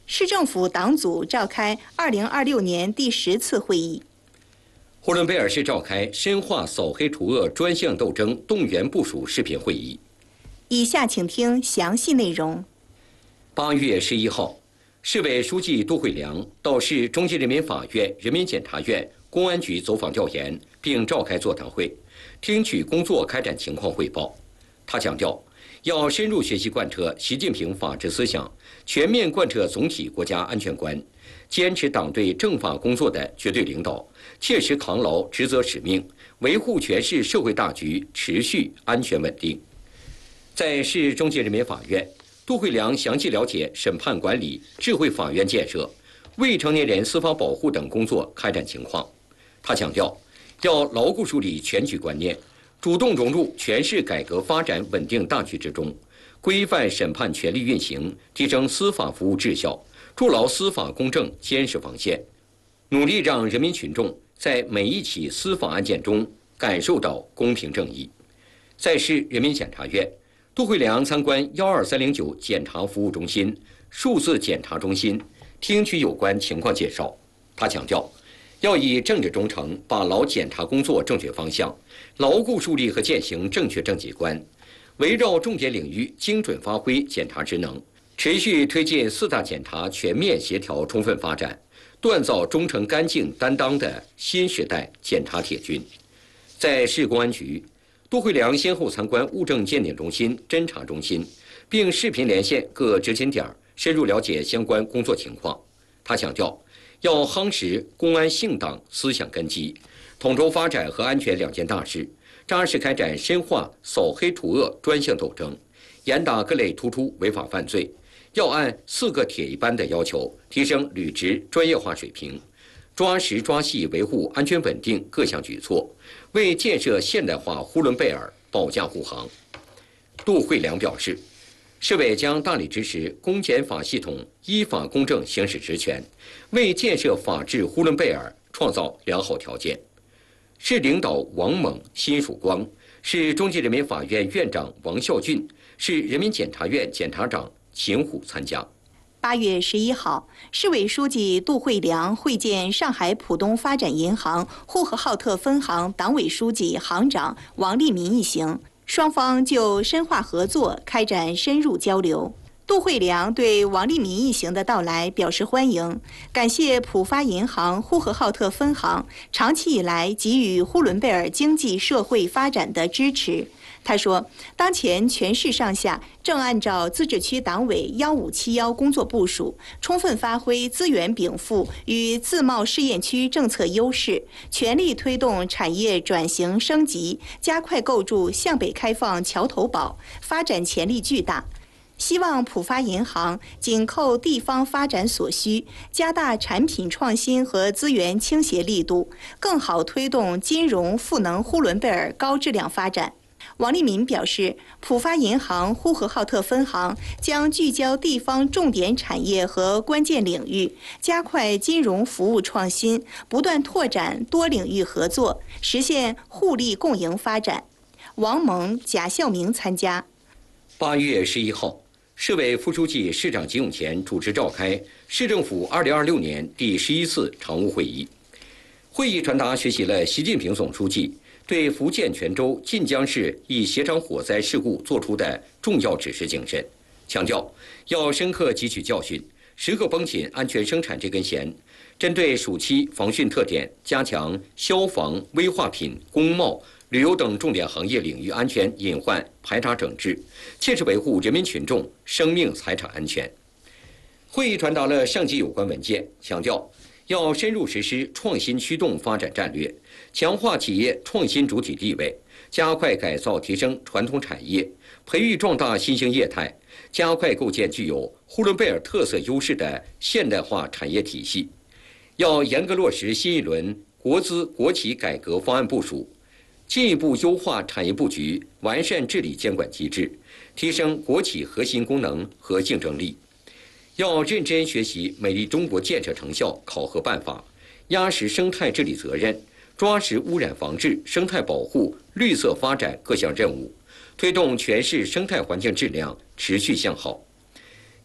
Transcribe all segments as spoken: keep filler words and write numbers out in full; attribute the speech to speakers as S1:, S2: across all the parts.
S1: 市政府党组召开二零二六年第十次会议。
S2: 呼伦贝尔市召开深化扫黑除恶专项斗争动员部署视频会议。
S1: 以下请听详细内容。
S2: 八月十一号，市委书记杜慧良到市中级人民法院、人民检察院、公安局走访调研，并召开座谈会，听取工作开展情况汇报。他强调，要深入学习贯彻习近平法治思想，全面贯彻总体国家安全观，坚持党对政法工作的绝对领导，切实扛牢职责使命，维护全市社会大局持续安全稳定。在市中级人民法院，杜慧良详细了解审判管理、智慧法院建设、未成年人司法保护等工作开展情况。他强调，要牢固树立全局观念，主动融入全市改革发展稳定大局之中，规范审判权力运行，提升司法服务质效，筑牢司法公正坚实防线，努力让人民群众在每一起司法案件中感受到公平正义。在市人民检察院，杜慧良参观幺二三零九检察服务中心、数字检察中心，听取有关情况介绍。他强调，要以政治忠诚把牢检察工作正确方向，牢固树立和践行正确政绩观，围绕重点领域精准发挥检察职能，持续推进四大检察全面协调充分发展，锻造忠诚干净担当的新时代检察铁军。在市公安局，杜慧良先后参观物证鉴定中心、侦查中心，并视频连线各执勤点，深入了解相关工作情况。他强调，要夯实公安信党思想根基，统筹发展和安全两件大事，扎实开展深化扫黑除恶专项斗争，严打各类突出违法犯罪，要按四个铁一般的要求，提升履职专业化水平，抓实抓细维护安全稳定各项举措，为建设现代化呼伦贝尔保驾护航。杜慧良表示，市委将大力支持公检法系统依法公正行使职权，为建设法治呼伦贝尔创造良好条件。市领导王猛、辛曙光，市中级人民法院院长王孝俊，市人民检察院检察长秦虎参加。
S1: 八月十一号，市委书记杜慧良会见上海浦东发展银行呼和浩特分行党委书记、行长王立民一行，双方就深化合作开展深入交流。杜慧良对王立民一行的到来表示欢迎，感谢浦发银行呼和浩特分行长期以来给予呼伦贝尔经济社会发展的支持。他说，当前全市上下正按照自治区党委幺五七幺工作部署，充分发挥资源禀赋与自贸试验区政策优势，全力推动产业转型升级，加快构筑向北开放桥头堡，发展潜力巨大。希望浦发银行紧扣地方发展所需，加大产品创新和资源倾斜力度，更好推动金融赋能呼伦贝尔高质量发展。王立民表示，浦发银行呼和浩特分行将聚焦地方重点产业和关键领域，加快金融服务创新，不断拓展多领域合作，实现互利共赢发展。王猛、贾孝明参加。
S2: 八月十一号，市委副书记、市长金永乾主持召开市政府二零二六年第十一次常务会议。会议传达学习了习近平总书记对福建泉州晋江市一协常火灾事故作出的重要指示精神，强调要深刻汲取教训，时刻绷紧安全生产这根弦，针对暑期防汛特点，加强消防、危化品、工贸、旅游等重点行业领域安全隐患排查整治，切实维护人民群众生命财产安全。会议传达了上级有关文件，强调要深入实施创新驱动发展战略，强化企业创新主体地位，加快改造提升传统产业，培育壮大新兴业态，加快构建具有呼伦贝尔特色优势的现代化产业体系。要严格落实新一轮国资国企改革方案部署，进一步优化产业布局，完善治理监管机制，提升国企核心功能和竞争力。要认真学习美丽中国建设成效考核办法，压实生态治理责任，抓实污染防治、生态保护、绿色发展各项任务，推动全市生态环境质量持续向好。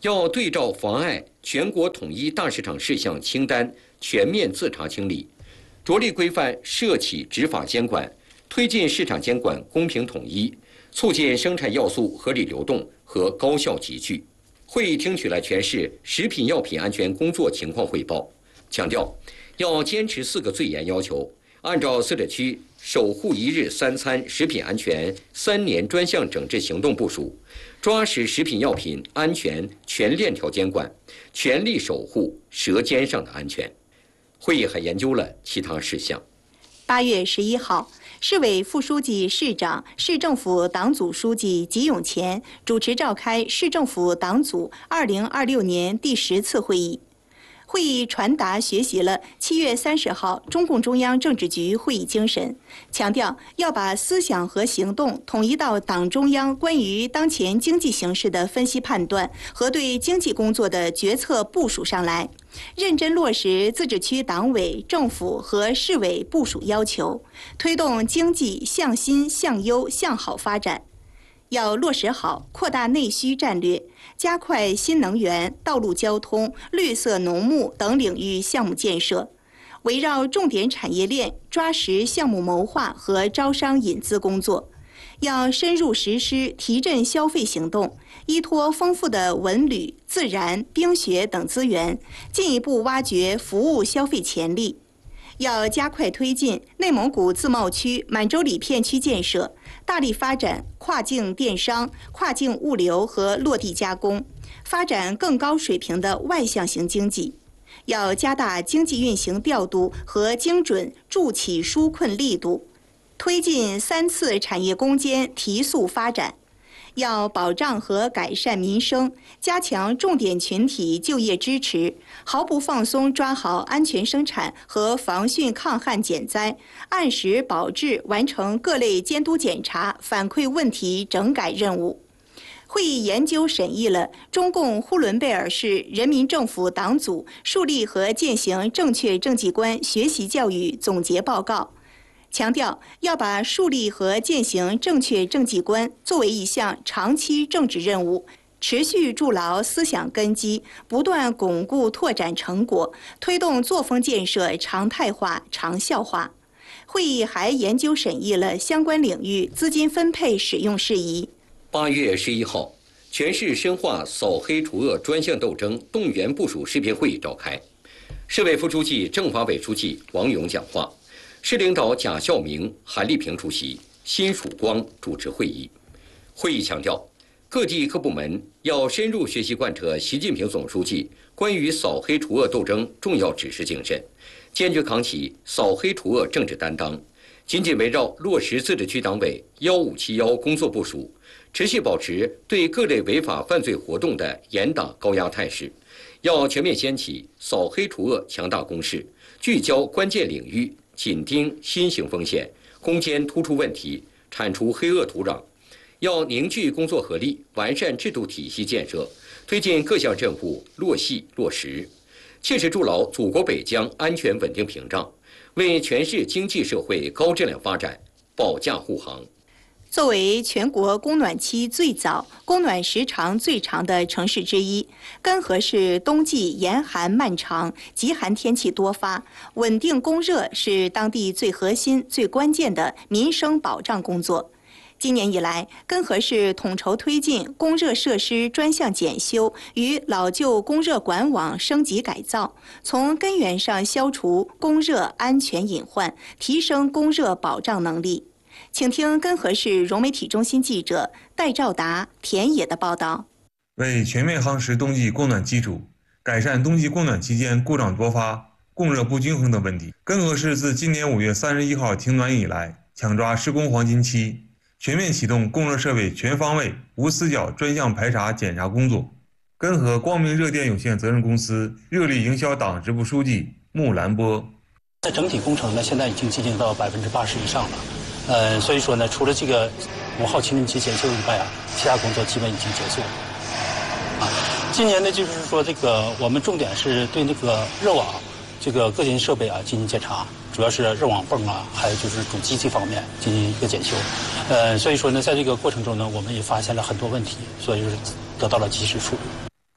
S2: 要对照妨碍全国统一大市场事项清单全面自查清理，着力规范涉企执法监管，推进市场监管公平统一，促进生产要素合理流动和高效集聚。会议听取了全市食品药品安全工作情况汇报，强调要坚持四个最严要求，按照自治区守护一日三餐食品安全三年专项整治行动部署，抓实食品药品安全全链条监管，全力守护舌尖上的安全。会议还研究了其他事项。
S1: 八月十一号，市委副书记、市长、市政府党组书记吉永前主持召开市政府党组二零二六年第十次会议。会议传达学习了七月三十号中共中央政治局会议精神，强调要把思想和行动统一到党中央关于当前经济形势的分析判断和对经济工作的决策部署上来，认真落实自治区党委、政府和市委部署要求，推动经济向新、向优、向好发展。要落实好扩大内需战略，加快新能源、道路交通、绿色农牧等领域项目建设，围绕重点产业链抓实项目谋划和招商引资工作。要深入实施提振消费行动，依托丰富的文旅、自然、冰雪等资源，进一步挖掘服务消费潜力。要加快推进内蒙古自贸区满洲里片区建设，大力发展跨境电商、跨境物流和落地加工，发展更高水平的外向型经济。要加大经济运行调度和精准助企纾困力度，推进三次产业攻坚提速发展。要保障和改善民生，加强重点群体就业支持，毫不放松抓好安全生产和防汛抗旱减灾，按时保质完成各类监督检查、反馈问题整改任务。会议研究审议了中共呼伦贝尔市人民政府党组树立和践行正确政绩观学习教育总结报告，强调要把树立和践行正确政绩观作为一项长期政治任务，持续筑牢思想根基，不断巩固拓展成果，推动作风建设常态化、长效化。会议还研究审议了相关领域资金分配使用事宜。
S2: 八月十一号，全市深化扫黑除恶专项斗争动员部署视频会议召开，市委副书记、政法委书记王勇讲话。市领导贾孝明、韩丽萍出席，辛曙光主持会议。会议强调，各地各部门要深入学习贯彻习近平总书记关于扫黑除恶斗争重要指示精神，坚决扛起扫黑除恶政治担当，紧紧围绕落实自治区党委幺五七幺工作部署，持续保持对各类违法犯罪活动的严打高压态势，要全面掀起扫黑除恶强大攻势，聚焦关键领域，紧盯新型风险，攻坚突出问题，铲除黑恶土壤。要凝聚工作合力，完善制度体系建设，推进各项任务落细落实，切实筑牢祖国北疆安全稳定屏障，为全市经济社会高质量发展保驾护航。
S1: 作为全国供暖期最早、供暖时长最长的城市之一，根河市冬季严寒漫长，极寒天气多发，稳定供热是当地最核心、最关键的民生保障工作。今年以来，根河市统筹推进供热设施专项检修与老旧供热管网升级改造，从根源上消除供热安全隐患，提升供热保障能力。请听根河市融媒体中心记者戴兆达、田野的报道。
S3: 为全面夯实冬季供暖基础，改善冬季供暖期间故障多发、供热不均衡等问题，根河市自今年五月三十一号停暖以来，抢抓施工黄金期，全面启动供热设备全方位、无死角专项排查检查工作。根河光明热电有限责任公司热力营销党支部书记穆兰波：
S4: 在整体工程呢，现在已经进行到百分之八十以上了。呃，所以说呢，除了这个五号清明节检修以外啊，其他工作基本已经结束。啊，今年呢，就是说这个我们重点是对那个热网这个各件设备啊进行检查，主要是热网泵啊，还有就是主机这方面进行一个检修。呃，所以说呢，在这个过程中呢，我们也发现了很多问题，所以就是得到了及时处理。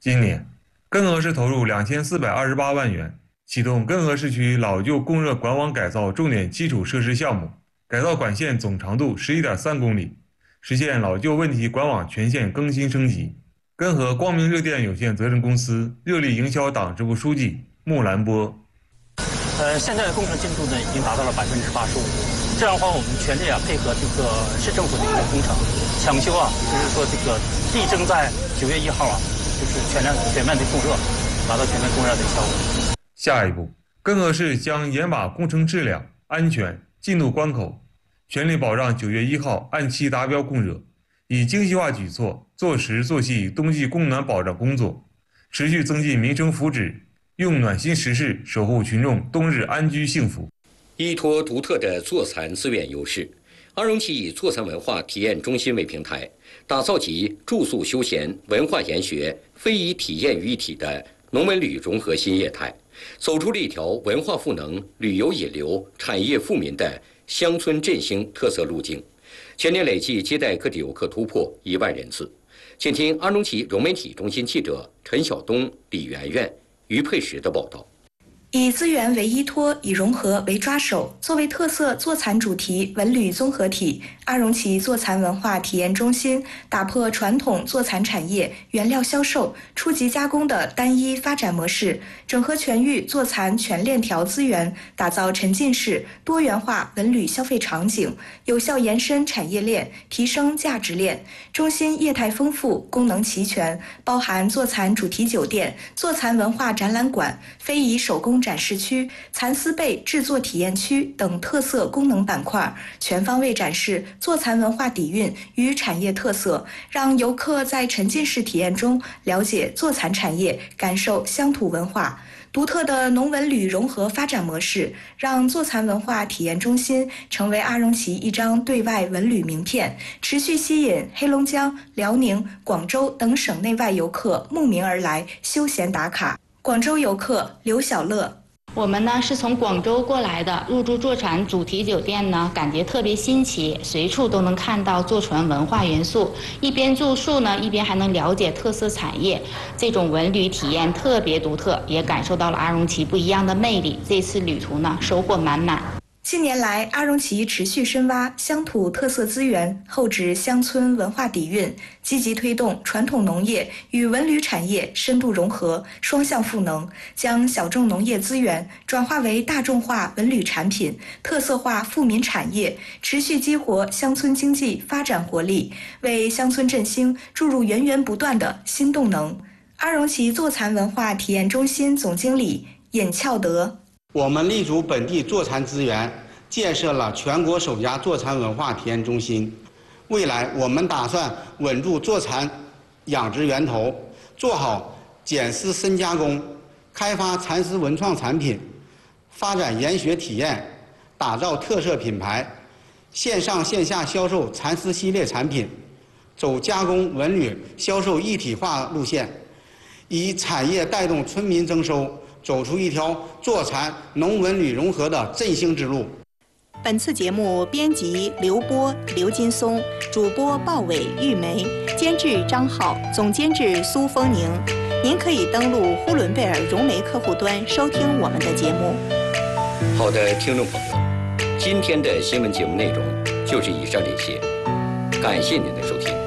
S3: 今年，根河市投入两千四百二十八万元，启动根河市区老旧供热管网改造重点基础设施项目，改造管线总长度 十一点三公里，实现老旧问题管网全线更新升级。根河光明热电有限责任公司热力营销党支部书记穆兰波。
S4: 呃，现在工程进度呢已经达到了百分之八十五。这样的话，我们全力啊配合这个市政府的一个工程抢修啊，就是说这个力争在九月一号啊，就是全量全面的供热，达到全面供热的效果。
S3: 下一步，根河市将严把工程质量、安全、进度关口，全力保障九月一号按期达标供热，以精细化举措做实做细冬季供暖保障工作，持续增进民生福祉，用暖心实事守护群众冬日安居幸福。
S2: 依托独特的坐禅资源优势，阿荣旗以坐禅文化体验中心为平台，打造集住宿休闲、文化研学、非遗体验于一体的农文旅融合新业态，走出了一条文化赋能、旅游引流、产业富民的乡村振兴特色路径。全年累计接待各地游客突破一万人次。请听阿荣旗融媒体中心记者陈晓东、李媛媛、于佩石的报道。
S5: 以资源为依托，以融合为抓手，作为特色坐禅主题文旅综合体，阿荣旗坐禅文化体验中心打破传统坐禅产业原料销售、初级加工的单一发展模式，整合全域坐禅全链条资源，打造沉浸式多元化文旅消费场景，有效延伸产业链，提升价值链。中心业态丰富，功能齐全，包含坐禅主题酒店、坐禅文化展览馆、非遗手工展示区、蚕丝被制作体验区等特色功能板块，全方位展示坐禅文化底蕴与产业特色，让游客在沉浸式体验中了解坐禅产业，感受乡土文化。独特的农文旅融合发展模式，让坐禅文化体验中心成为阿荣旗一张对外文旅名片，持续吸引黑龙江、辽宁、广州等省内外游客慕名而来休闲打卡。广州游客刘小乐。
S6: 我们呢是从广州过来的，入住坐禅主题酒店呢，感觉特别新奇，随处都能看到坐禅文化元素，一边住宿呢，一边还能了解特色产业，这种文旅体验特别独特，也感受到了阿荣旗不一样的魅力。这次旅途呢，收获满满。
S5: 近年来，阿荣旗持续深挖乡土特色资源，厚植乡村文化底蕴，积极推动传统农业与文旅产业深度融合，双向赋能，将小众农业资源转化为大众化文旅产品、特色化富民产业，持续激活乡村经济发展活力，为乡村振兴注入源源不断的新动能。阿荣旗坐禅文化体验中心总经理尹翘德。
S7: 我们立足本地坐禅资源，建设了全国首家坐禅文化体验中心。未来我们打算稳住坐禅养殖源头，做好剪丝深加工，开发蚕丝文创产品，发展研学体验，打造特色品牌，线上线下销售蚕丝系列产品，走加工文旅销售一体化路线，以产业带动村民增收，走出一条坐禅农文旅融合的振兴之路。
S1: 本次节目编辑刘波、刘金松，主播鲍伟、玉梅，监制张浩，总监制苏丰宁。您可以登录呼伦贝尔融媒客户端收听我们的节目。
S2: 好的，听众朋友，今天的新闻节目内容就是以上这些，感谢您的收听。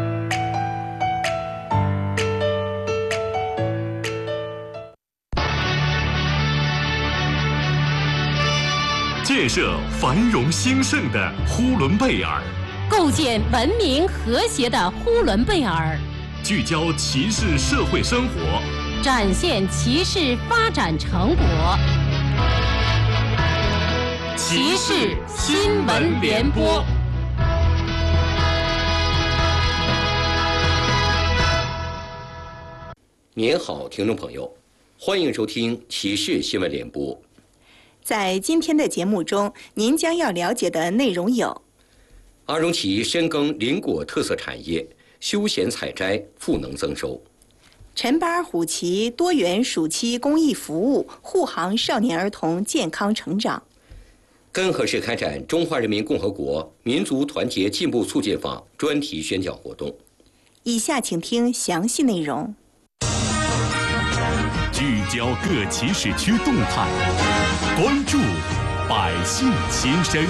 S8: 建设繁荣兴盛的呼伦贝尔，
S9: 构建文明和谐的呼伦贝尔，
S8: 聚焦旗市社会生活，
S9: 展现旗市发展成果。旗市新闻联播。
S2: 您好，听众朋友，欢迎收听旗市新闻联播。
S1: 在今天的节目中，您将要了解的内容有：
S2: 阿荣旗深耕林果特色产业，休闲采摘赋能增收；
S1: 陈巴尔虎旗多元暑期公益服务，护航少年儿童健康成长；
S2: 根河市开展中华人民共和国民族团结进步促进法专题宣讲活动。
S1: 以下请听详细内容。
S8: 焦各起始区动态，关注百姓心声。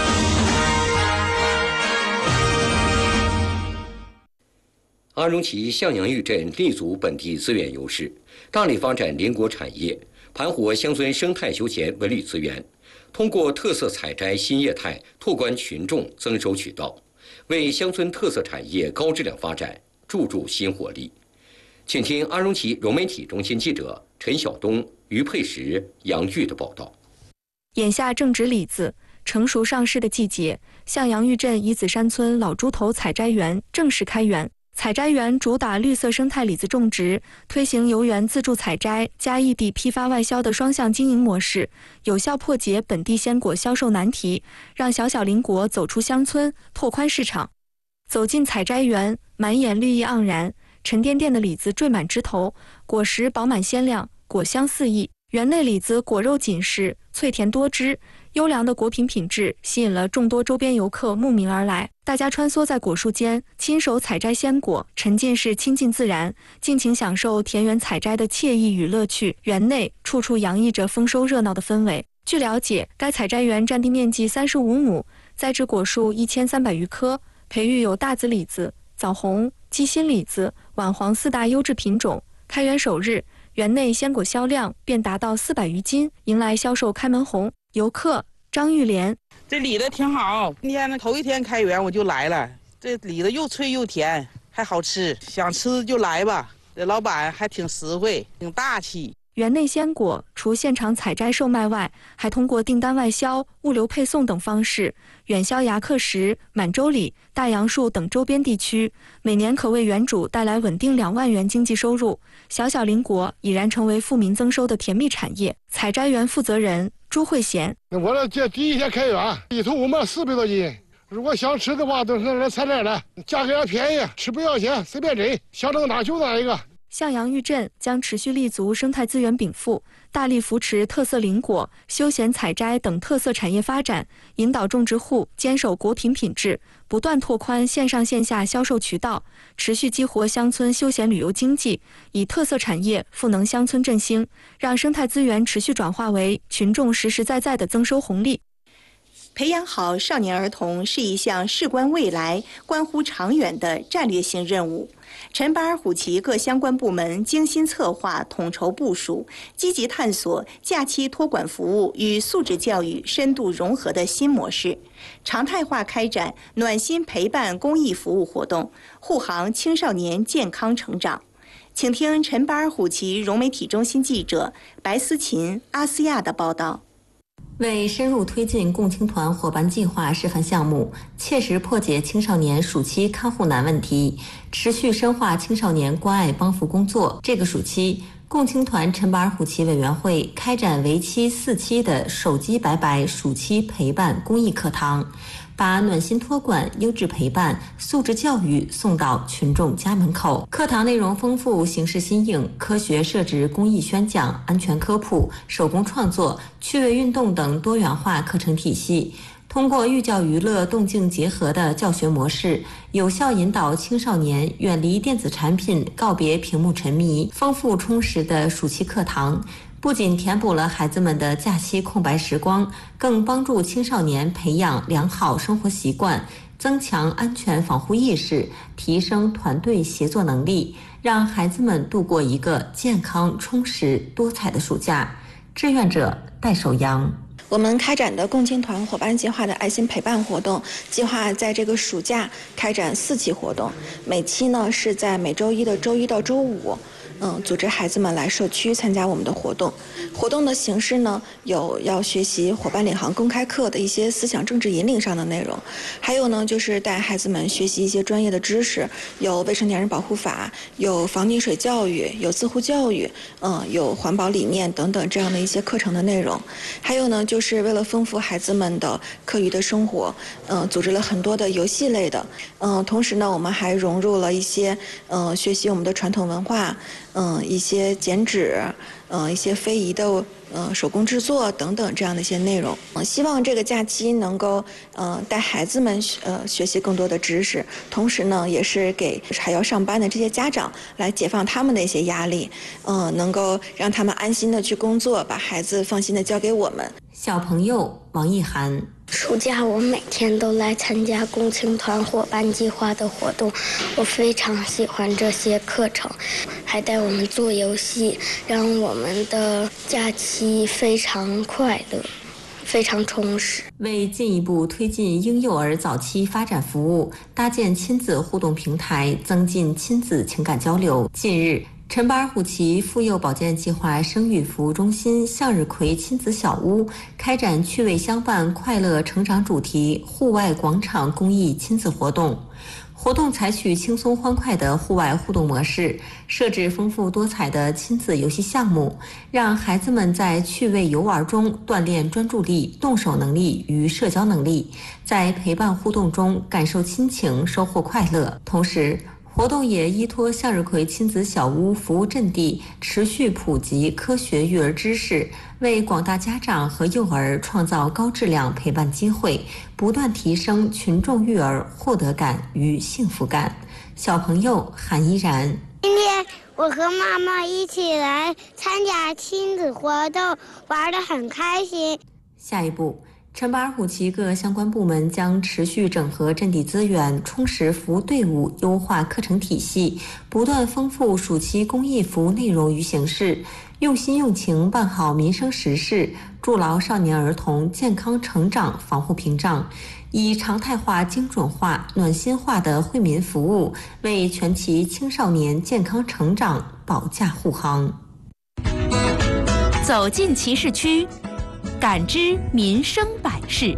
S2: 阿荣旗向阳峪镇立足本地资源优势，大力发展邻国产业，盘活乡村生态休闲文旅资源，通过特色采摘新业态拓宽群众增收渠道，为乡村特色产业高质量发展注入新活力。请听阿荣旗融媒体中心记者陈晓东、于佩石、杨玉的报道。
S5: 眼下正值李子成熟上市的季节，向阳峪镇乙子山村老猪头采摘园正式开园。采摘园主打绿色生态李子种植，推行由园自助采摘加异地批发外销的双向经营模式，有效破解本地鲜果销售难题，让小小邻国走出乡村，拓宽市场。走进采摘园，满眼绿意盎然，沉甸甸的李子缀满枝头，果实饱满鲜亮，果香四溢。园内李子果肉紧实，脆甜多汁，优良的果品品质吸引了众多周边游客慕名而来。大家穿梭在果树间，亲手采摘鲜果，沉浸式亲近自然，尽情享受田园采摘的惬意与乐趣。园内处处洋溢着丰收热闹的氛围。据了解，该采摘园占地面积三十五亩，栽植果树一千三百余棵，培育有大籽李子、枣红、鸡心李子、晚黄四大优质品种。开园首日，园内鲜果销量便达到四百余斤，迎来销售开门红。游客张玉莲：
S10: 这李子挺好，今天呢头一天开园我就来了，这李子又脆又甜，还好吃，想吃就来吧。这老板还挺实惠，挺大气。
S5: 园内鲜果除现场采摘售卖外，还通过订单外销、物流配送等方式，远销牙克石、满洲里、大杨树等周边地区，每年可为园主带来稳定两万元经济收入。小小邻国已然成为富民增收的甜蜜产业。采摘园负责人朱慧贤：
S11: 我这第一天开园，一头我卖四百多斤。如果想吃的话，都是来采摘来，价格也便宜，吃不要钱，随便摘，想整哪就哪一个。
S5: 向阳峪镇将持续立足生态资源禀赋，大力扶持特色林果、休闲采摘等特色产业发展，引导种植户坚守果品品质，不断拓宽线上线下销售渠道，持续激活乡村休闲旅游经济，以特色产业赋能乡村振兴，让生态资源持续转化为群众实实在在的增收红利。
S1: 培养好少年儿童是一项事关未来、关乎长远的战略性任务。陈巴尔虎旗各相关部门精心策划、统筹部署，积极探索假期托管服务与素质教育深度融合的新模式，常态化开展暖心陪伴公益服务活动，护航青少年健康成长。请听陈巴尔虎旗融媒体中心记者白思琴、阿斯亚的报道。
S12: 为深入推进共青团伙伴计划示范项目，切实破解青少年暑期看护难问题，持续深化青少年关爱帮扶工作。这个暑期，共青团陈巴尔虎旗委员会开展为期四期的手机白白暑期陪伴公益课堂，把暖心托管、优质陪伴、素质教育送到群众家门口。课堂内容丰富，形式新颖，科学设置公益宣讲、安全科普、手工创作、趣味运动等多元化课程体系，通过寓教于乐、动静结合的教学模式，有效引导青少年远离电子产品，告别屏幕沉迷。丰富充实的暑期课堂不仅填补了孩子们的假期空白时光，更帮助青少年培养良好生活习惯，增强安全防护意识，提升团队协作能力，让孩子们度过一个健康、充实、多彩的暑假。志愿者戴守阳。
S13: 我们开展的共青团伙伴计划的爱心陪伴活动，计划在这个暑假开展四期活动，每期呢是在每周一的周一到周五。嗯，组织孩子们来社区参加我们的活动。活动的形式呢，有要学习伙伴领航公开课的一些思想政治引领上的内容，还有呢就是带孩子们学习一些专业的知识，有未成年人保护法，有防溺水教育，有自护教育，嗯，有环保理念等等这样的一些课程的内容。还有呢，就是为了丰富孩子们的课余的生活，嗯，组织了很多的游戏类的，嗯，同时呢，我们还融入了一些，嗯，学习我们的传统文化。 嗯、呃、一些剪纸，嗯、呃、一些非遗的呃手工制作等等这样的一些内容。嗯，希望这个假期能够呃带孩子们呃学习更多的知识，同时呢也是给还要上班的这些家长来解放他们的一些压力，嗯、呃，能够让他们安心的去工作，把孩子放心的交给我们。
S12: 小朋友王艺涵。
S14: 暑假我每天都来参加共青团伙伴计划的活动，我非常喜欢这些课程，还带我们做游戏，让我们的假期非常快乐，非常充实。
S12: 为进一步推进婴幼儿早期发展服务，搭建亲子互动平台，增进亲子情感交流，近日陈巴尔虎旗妇幼保健计划生育服务中心向日葵亲子小屋开展趣味相伴、快乐成长主题户外广场公益亲子活动。活动采取轻松欢快的户外互动模式，设置丰富多彩的亲子游戏项目，让孩子们在趣味游玩中锻炼专注力、动手能力与社交能力，在陪伴互动中感受亲情，收获快乐。同时，活动也依托向日葵亲子小屋服务阵地，持续普及科学育儿知识，为广大家长和幼儿创造高质量陪伴机会，不断提升群众育儿获得感与幸福感。小朋友韩依然：
S15: 今天我和妈妈一起来参加亲子活动，玩得很开心。
S12: 下一步，陈巴尔虎旗各相关部门将持续整合阵地资源，充实服务队伍，优化课程体系，不断丰富暑期公益服务内容与形式，用心用情办好民生实事，筑牢少年儿童健康成长防护屏障，以常态化、精准化、暖心化的惠民服务，为全旗青少年健康成长保驾护航。
S9: 走进旗市区，感知民生百事。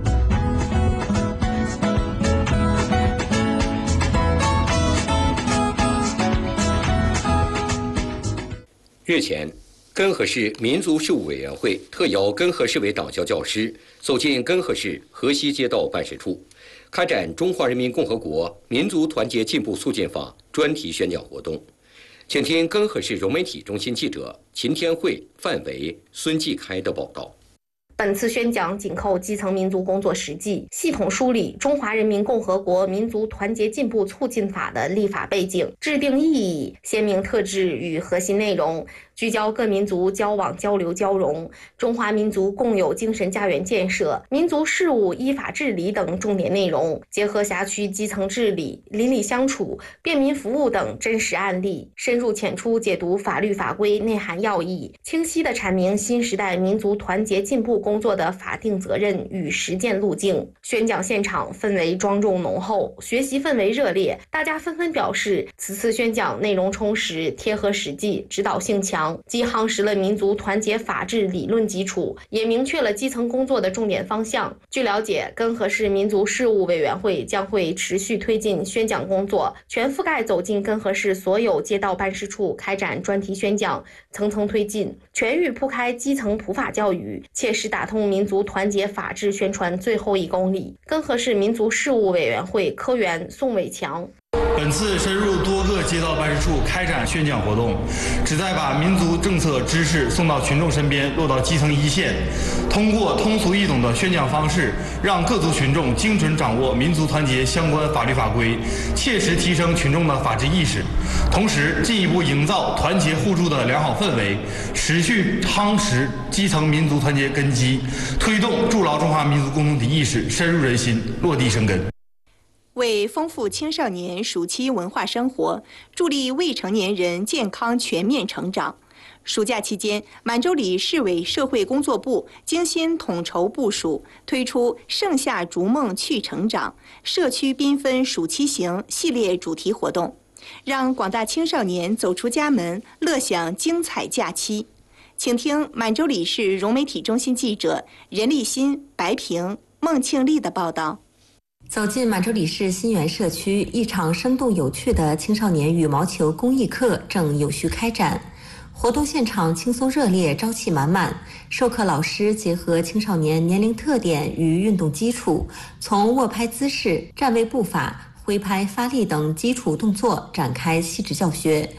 S2: 日前，根河市民族事务委员会特邀根河市委党校教师走进根河市河西街道办事处，开展《中华人民共和国民族团结进步促进法》专题宣讲活动。请听根河市融媒体中心记者秦天慧、范维、孙继开的报道。
S16: 本次宣讲紧扣基层民族工作实际，系统梳理《中华人民共和国民族团结进步促进法》的立法背景、制定意义、鲜明特质与核心内容，聚焦各民族交往交流交融、中华民族共有精神家园建设、民族事务依法治理等重点内容，结合辖区基层治理、邻里相处、便民服务等真实案例，深入浅出解读法律法规内涵要义，清晰地阐明新时代民族团结进步工作的法定责任与实践路径。宣讲现场氛围庄重浓厚，学习氛围热烈，大家纷纷表示此次宣讲内容充实、贴合实际、指导性强，既夯实了民族团结法治理论基础，也明确了基层工作的重点方向。据了解，根河市民族事务委员会将会持续推进宣讲工作，全覆盖走进根河市所有街道办事处，开展专题宣讲，层层推进，全域铺开基层普法教育，切实打通民族团结法治宣传最后一公里。根河市民族事务委员会科员宋伟强：
S17: 本次深入多个街道办事处开展宣讲活动，旨在把民族政策知识送到群众身边，落到基层一线。通过通俗易懂的宣讲方式，让各族群众精准掌握民族团结相关法律法规，切实提升群众的法治意识，同时进一步营造团结互助的良好氛围，持续夯实基层民族团结根基，推动筑牢中华民族共同体意识深入人心，落地生根。
S1: 为丰富青少年暑期文化生活，助力未成年人健康全面成长，暑假期间，满洲里市委社会工作部精心统筹部署，推出“盛夏逐梦去成长”社区缤纷暑期行系列主题活动，让广大青少年走出家门，乐享精彩假期。请听满洲里市融媒体中心记者任立新、白平、孟庆丽的报道。
S12: 走进满洲里市新源社区，一场生动有趣的青少年羽毛球公益课正有序开展。活动现场轻松热烈，朝气满满。授课老师结合青少年年龄特点与运动基础，从握拍姿势、站位步伐、挥拍发力等基础动作展开细致教学。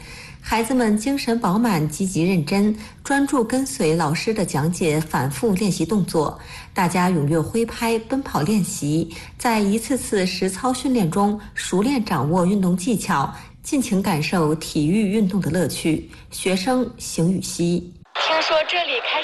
S12: 孩子们精神饱满、积极认真，专注跟随老师的讲解，反复练习动作。大家踊跃挥拍、奔跑练习，在一次次实操训练中，熟练掌握运动技巧，尽情感受体育运动的乐趣。学生邢雨熙。
S18: 听说这里开